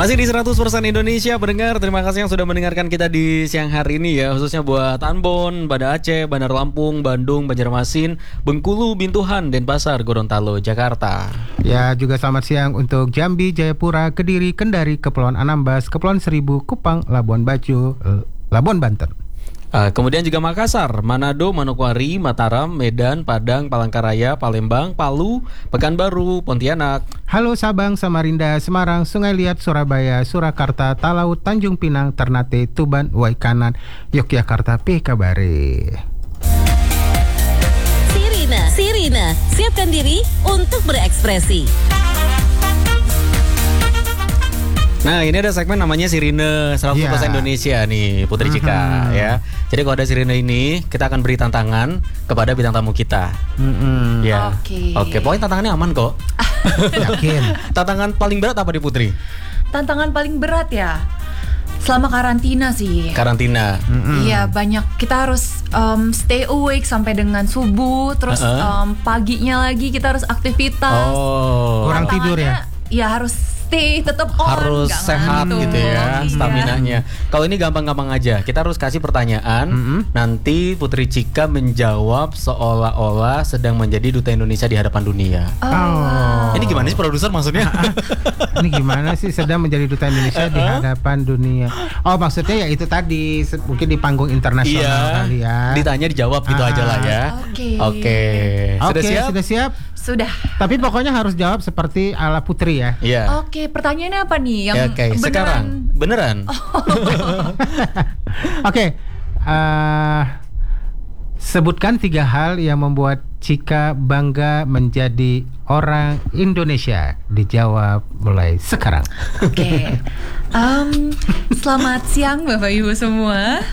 Masih di 100% Indonesia pendengar. Terima kasih yang sudah mendengarkan kita di siang hari ini ya. Khususnya buat Ambon, Banda Aceh, Bandar Lampung, Bandung, Banjarmasin, Bengkulu, Bintuhan, Denpasar, Gorontalo, Jakarta. Ya, juga selamat siang untuk Jambi, Jayapura, Kediri, Kendari, Kepulauan Anambas, Kepulauan Seribu, Kupang, Labuan Bajo, Labuan Banten. Kemudian juga Makassar, Manado, Manokwari, Mataram, Medan, Padang, Palangkaraya, Palembang, Palu, Pekanbaru, Pontianak. Halo Sabang, Samarinda, Semarang, Sungai Liat, Surabaya, Surakarta, Talaut, Tanjung Pinang, Ternate, Tuban, Waikanan, Yogyakarta, Kabare. Sirina, siapkan diri untuk berekspresi. Nah, ini ada segmen namanya Sirine 100% Indonesia nih, Putri Cika ya. Jadi kalau ada Sirine ini, kita akan beri tantangan kepada bintang tamu kita. Ya. Oke, pokoknya tantangannya aman kok. Yakin. Tantangan paling berat apa di Putri? Tantangan paling berat ya selama karantina sih. Karantina. Iya, banyak kita harus stay awake sampai dengan subuh, terus paginya lagi kita harus aktivitas. Kurang tidur ya? Ya harus stay tetap on, harus sehat gitu ya, staminanya. Kalau ini gampang-gampang aja. Kita harus kasih pertanyaan. Nanti Putri Cika menjawab seolah-olah sedang menjadi duta Indonesia di hadapan dunia. Ini gimana sih produser maksudnya? Ini gimana sih sedang menjadi duta Indonesia di hadapan dunia? Oh, maksudnya ya itu tadi, mungkin di panggung internasional kali ya. Ditanya dijawab gitu aja lah ya. Oke. Sudah siap? Sudah. Tapi pokoknya harus jawab seperti ala Putri ya. Iya. Oke, pertanyaannya apa nih yang beneran? Sekarang beneran. Oke. Sebutkan 3 hal yang membuat Cika bangga menjadi orang Indonesia. Dijawab mulai sekarang. Oke. Selamat siang Bapak Ibu semua.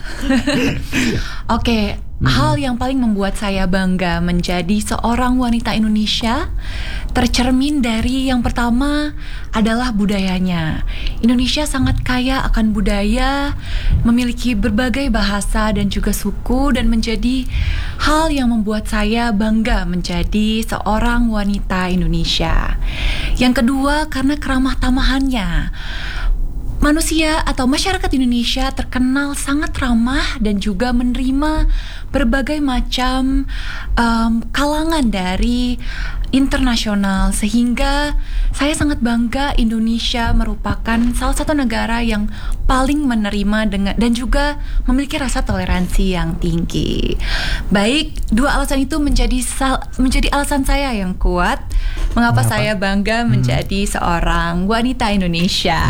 Oke. Hal yang paling membuat saya bangga menjadi seorang wanita Indonesia tercermin dari yang pertama adalah budayanya. Indonesia sangat kaya akan budaya, memiliki berbagai bahasa dan juga suku, dan menjadi hal yang membuat saya bangga menjadi seorang wanita Indonesia. Yang kedua, karena keramah tamahannya. Manusia atau masyarakat Indonesia terkenal sangat ramah dan juga menerima berbagai macam kalangan dari internasional, sehingga saya sangat bangga Indonesia merupakan salah satu negara yang paling menerima dan juga memiliki rasa toleransi yang tinggi. Baik, 2 alasan itu menjadi alasan saya yang kuat mengapa saya bangga menjadi seorang wanita Indonesia.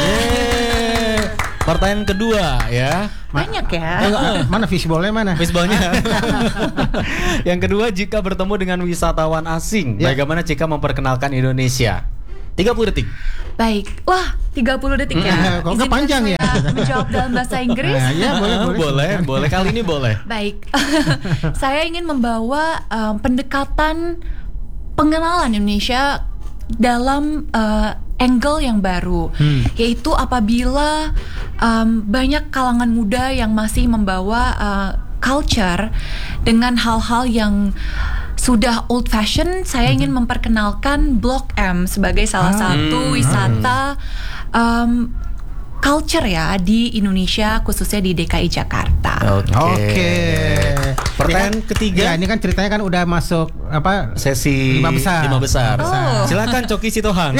Pertanyaan kedua ya. Banyak ya. Mana fishballnya mana? Fishballnya. Yang kedua, jika bertemu dengan wisatawan asing, bagaimana Cika memperkenalkan Indonesia? 30 detik. Baik. Wah, 30 detik ya. Kok nggak panjang ya? Menjawab dalam bahasa Inggris. Ya, boleh. Kali ini boleh. Baik. Saya ingin membawa pendekatan pengenalan Indonesia dalam angle yang baru, yaitu apabila banyak kalangan muda yang masih membawa culture dengan hal-hal yang sudah old fashion. Saya ingin memperkenalkan Blok M sebagai salah satu wisata culture ya di Indonesia, khususnya di DKI Jakarta. Oke. Pertanyaan ketiga. Ya, ini kan ceritanya kan udah masuk sesi 5 besar. Silakan Coki Sitohang.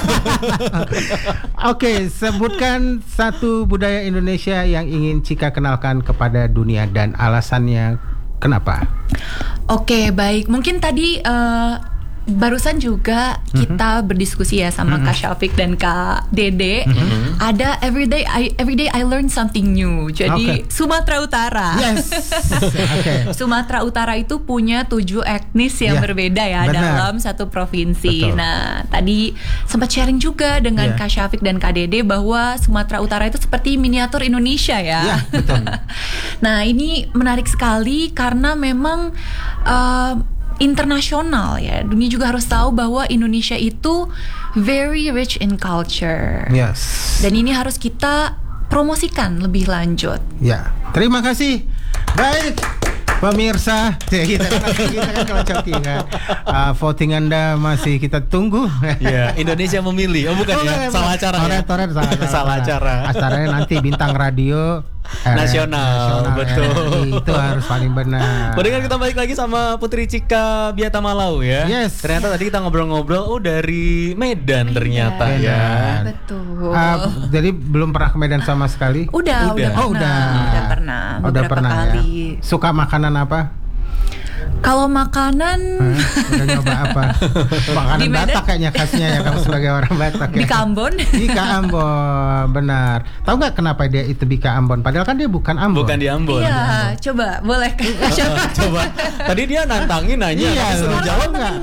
Oke, sebutkan 1 budaya Indonesia yang ingin Cika kenalkan kepada dunia dan alasannya kenapa? Oke, baik. Mungkin tadi barusan juga kita berdiskusi ya sama Kak Syafiq dan Kak Dede. Ada everyday I learn something new. Jadi Sumatera Utara. Yes. Sumatera Utara itu punya 7 etnis yang berbeda ya, dalam satu provinsi. Betul. Nah, tadi sempat sharing juga dengan Kak Syafiq dan Kak Dede bahwa Sumatera Utara itu seperti miniatur Indonesia ya. Betul. Nah, ini menarik sekali karena memang internasional ya. Dunia juga harus tahu bahwa Indonesia itu very rich in culture. Yes. Dan ini harus kita promosikan lebih lanjut. Ya, terima kasih. Baik. Pemirsa, kita kan kalau coki kan. Voting Anda masih kita tunggu. Iya, Indonesia memilih. Oh bukan ya, salah acara ya. Toret Salah acara. Acaranya nanti bintang radio Nasional, betul. RRI, itu harus paling benar. Baru kita balik lagi sama Putri Cika Biata Malau ya. Yes. Ternyata tadi kita ngobrol-ngobrol, dari Medan ternyata ya. Betul. Jadi belum pernah ke Medan sama sekali? Udah pernah. Udah pernah. Udah beberapa pernah kali. ya. Suka makanan apa? Kalau makanan Udah nyoba apa? Makanan Di Medan? Batak kayaknya khasnya ya, kamu sebagai orang Batak ya. Bika Ambon. Bika Ambon, benar. Tahu nggak kenapa dia itu Bika Ambon? Padahal kan dia bukan Ambon. Bukan di Ambon. Iya, coba boleh. Coba. Tadi dia nantangin nanya, Iya, tapi suruh jawab nggak?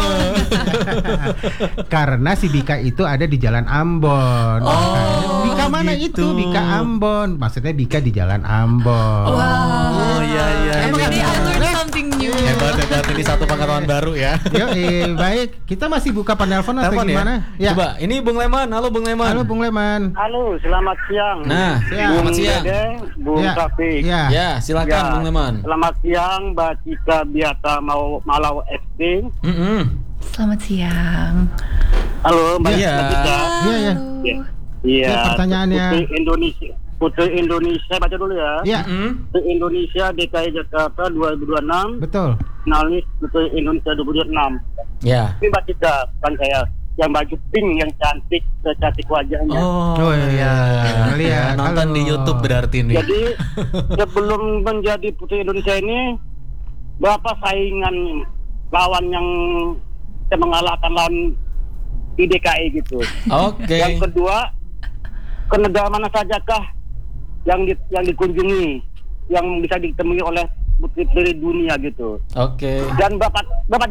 Karena si Bika itu ada di Jalan Ambon. Bika mana gitu. itu? Bika Ambon. Maksudnya Bika di Jalan Ambon. Oh iya. Emang Hebat. ini I learned something new. Hebat. Ini satu pengetahuan baru ya. Baik. Kita masih buka penelpon atau Telepon gimana? ya? Coba, ini Bung Leman. Halo Bung Leman. Halo Bung Leman. Halo, selamat siang. Nah, selamat siang. Dede, Bung Ya. Taufik. Ya. Ya, silakan Bung Leman. Selamat siang, Mbak Cika Biata Malau FD. Selamat siang. Halo, Mbak Iya. Cika. Iya. Iya. Pertanyaannya. Putri Indonesia, baca dulu ya. Ya, Putri Indonesia DKI Jakarta 2026. betul. Finalis Putri Indonesia 2026. Ya. Ini Mbak Cika, kan saya yang baju pink yang cantik, secantik wajahnya. Oh iya. Ya, nonton Halo. di YouTube berarti nih. Jadi sebelum menjadi Putri Indonesia ini, berapa saingan lawan yang bisa mengalahkan lawan di DKI gitu? Oke. Yang kedua, ke negara mana sajakah yang dikunjungi, yang bisa ditemui oleh putri dunia gitu? Oke. Dan bapak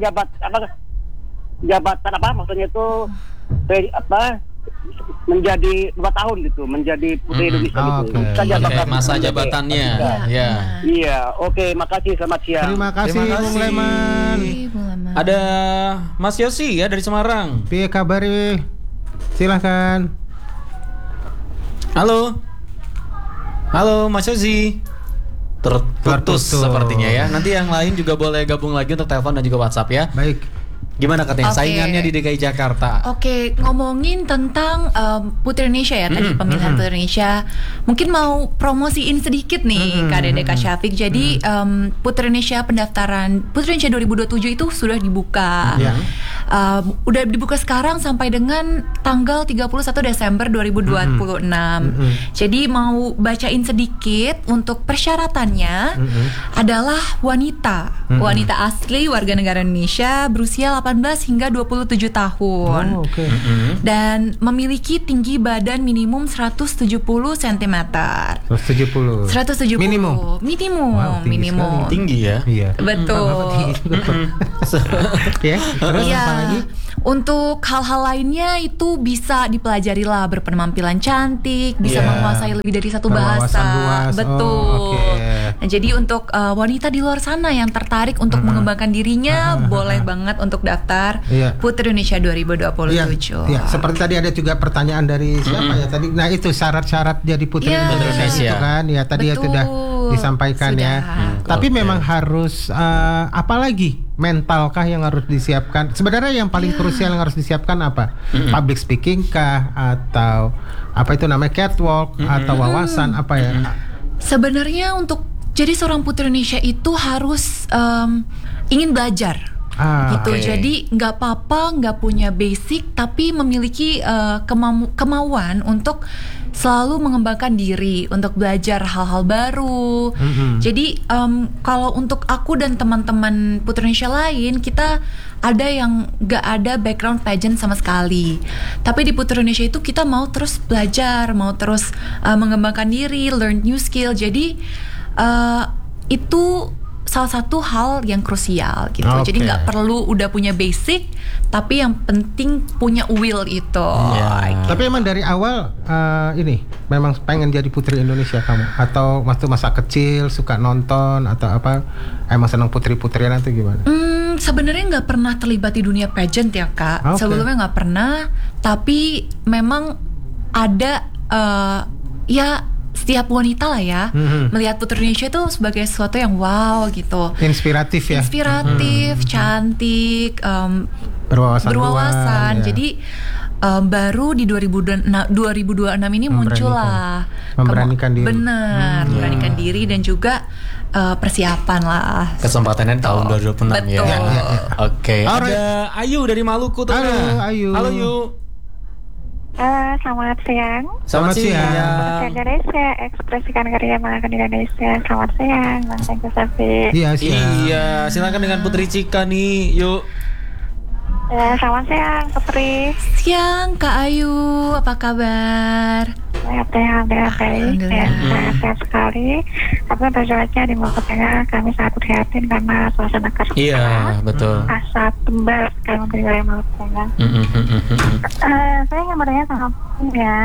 jabatan apa maksudnya itu menjadi 2 tahun gitu, menjadi Putri Indonesia gitu. Oke. Bisa jabatan- Masa jabatannya. Ya. Iya, oke, makasih, selamat siang. Terima kasih Terima Bung kasih. Leman. Ada Mas Yosi ya dari Semarang. Piye kabare? Silahkan. Halo Mas Yosi. Terputus Terputus. sepertinya ya. Nanti yang lain juga boleh gabung lagi untuk telepon dan juga WhatsApp ya. Baik. Gimana katanya Oke. saingannya di DKI Jakarta? Oke, ngomongin tentang Putri Indonesia ya, tadi pemilihan Putri Indonesia. Mungkin mau promosiin sedikit nih Kak Dede, Kak Syafiq. Jadi Putri Indonesia pendaftaran Putri Indonesia 2027 itu sudah dibuka. Ya. Udah dibuka sekarang sampai dengan tanggal 31 Desember 2026. Jadi mau bacain sedikit untuk persyaratannya adalah wanita asli warga negara Indonesia berusia 18 hingga 27 tahun. Oh, oke. Dan memiliki tinggi badan minimum 170 cm. 170. 170 Minimum. Wow, tinggi minimum. sekali. Tinggi ya. Iya. Betul. Ya, terus Iya. apa lagi? Untuk hal-hal lainnya itu bisa dipelajari lah, berpenampilan cantik, bisa Iya. menguasai lebih dari satu Berwawasan bahasa. luas. Betul. Oh, oke. Nah, jadi untuk wanita di luar sana yang tertarik untuk mengembangkan dirinya, boleh banget untuk daftar Iya. Putri Indonesia 2027. Iya, seperti tadi ada juga pertanyaan dari siapa ya tadi. Nah, itu syarat-syarat jadi Putri Iya. Indonesia itu kan. Ya, tadi ya Betul. sudah disampaikan Sudah. ya. Tapi Oke. memang harus apalagi mentalkah yang harus disiapkan? Sebenarnya yang paling krusial yang harus disiapkan apa? Public speaking kah atau apa itu namanya catwalk atau wawasan apa ya? Sebenarnya untuk jadi seorang Putri Indonesia itu harus ingin belajar. Gitu. Oke. Jadi nggak apa-apa nggak punya basic tapi memiliki kemauan untuk selalu mengembangkan diri, untuk belajar hal-hal baru. Jadi kalau untuk aku dan teman-teman Putri Indonesia lain, kita ada yang nggak ada background pageant sama sekali. Tapi di Putri Indonesia itu kita mau terus belajar, mau terus mengembangkan diri, learn new skill. Jadi itu salah satu hal yang krusial gitu. Oke. Jadi nggak perlu udah punya basic, tapi yang penting punya will itu. Iya. Tapi emang dari awal ini memang pengen jadi Putri Indonesia kamu atau waktu masa kecil suka nonton atau apa? Emang senang putri-putrian atau gimana? Sebenarnya nggak pernah terlibat di dunia pageant ya Kak. Oke. Sebelumnya nggak pernah, tapi memang ada ya setiap wanita lah ya melihat Putri Indonesia itu sebagai sesuatu yang wow gitu. Inspiratif ya. Inspiratif, cantik, Berwawasan. berwawasan. Ya. Jadi baru di 2026 ini muncullah Memberanikan diri. Benar, memberanikan diri dan juga persiapan lah. Kesempatannya tahun 2026 ya. Betul. Oke. Alright. Ada Ayu dari Maluku tuh. Halo, Ayu. Halo Yu. Selamat siang. Selamat siang. Bahasa Indonesia, ekspresikan karya makan Indonesia. Selamat siang, Bang Tengku Safi. Iya, siang. Iya, silakan dengan Putri Cika nih. Yuk. Selamat siang, Putri. Siang Kak Ayu, apa kabar? Sehat-sehat, baik. Sehat sekali. Tapi untuk cuaca di Maluku Tengah kami sangat prihatin karena suasana kerja. Iya, betul. Asap tebal sekali untuk wilayah Maluku Tengah. Saya ingin bertanya sama ya.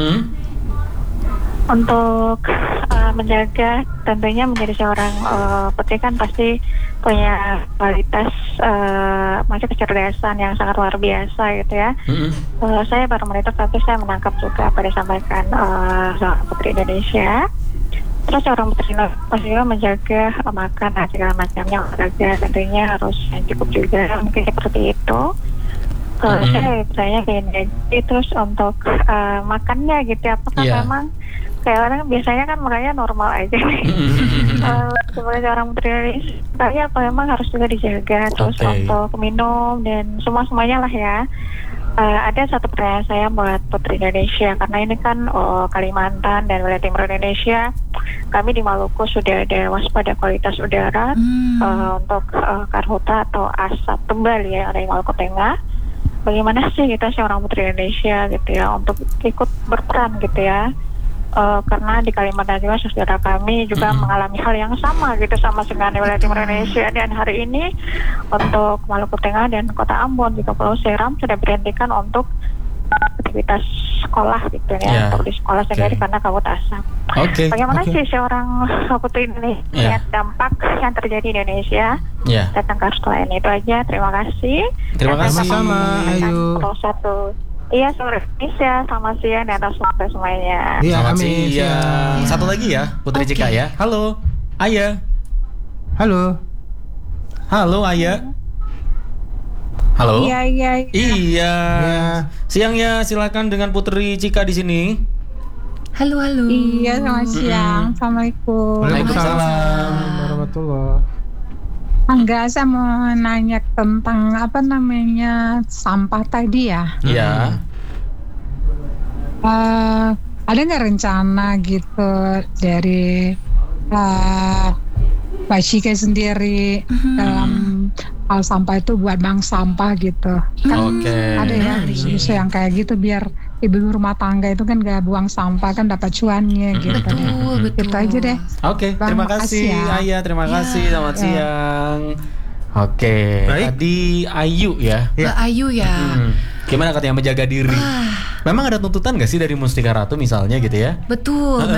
Untuk menjaga, tentunya menjadi seorang putri kan pasti punya kualitas macam kecerdasan yang sangat luar biasa gitu ya. Saya baru monitor tapi saya menangkap juga apa disampaikan seorang putri Indonesia. Terus seorang putri Indonesia pasti juga menjaga makan segala macamnya, olahraga tentunya harus yang cukup juga, mungkin seperti itu. Saya bertanya gini, terus untuk makannya gitu, apakah memang kayak orang biasanya kan makanya normal aja nih sebagai orang putri Indonesia, tapi apa memang harus juga dijaga. Terus untuk minum dan semuanya lah ya. Ada satu pertanyaan saya buat Putri Indonesia, karena ini kan Kalimantan dan wilayah timur Indonesia, kami di Maluku sudah ada waspada kualitas udara untuk karhutla atau asap tebal ya dari Maluku Tengah. Bagaimana sih kita seorang Putri Indonesia gitu ya untuk ikut berperan gitu ya? Karena di Kalimantan juga saudara kami juga mengalami hal yang sama gitu sama dengan wilayah timur Indonesia. Dan hari ini untuk Maluku Tengah dan Kota Ambon juga Pulau Seram sudah berhentikan untuk aktivitas sekolah gitu ya, untuk di sekolah sendiri karena kabut asap. Bagaimana sih seorang putri Indonesia lihat dampak yang terjadi di Indonesia datang ke sekolah ini? Itu aja, terima kasih. Terima kasih sama Ayu. Iya, sore Indonesia, selamat siang dan semoga semuanya. Iya, Selamat amin. siang. Satu lagi ya, Putri Cika ya. Halo, Aya. Halo. Halo, Aya. Halo. Iya. Siangnya silakan dengan Putri Cika di sini. Halo. Iya, selamat siang. Assalamualaikum. Waalaikumsalam warahmatullahi. Enggak, saya mau nanya tentang sampah tadi ya. Iya. Ada nggak rencana gitu dari Mbak Cika sendiri dalam hal sampah itu buat bank sampah gitu? Kan ada ya isu yang kayak gitu biar ibu rumah tangga itu kan gak buang sampah kan dapat cuannya gitu. Betul. Itu aja deh. Terima kasih Aya, terima kasih. Selamat siang. Baik. Tadi Ayu ya. Mbak Ayu ya. Gimana katanya menjaga diri? Memang ada tuntutan gak sih dari Mustika Ratu misalnya gitu ya? Betul.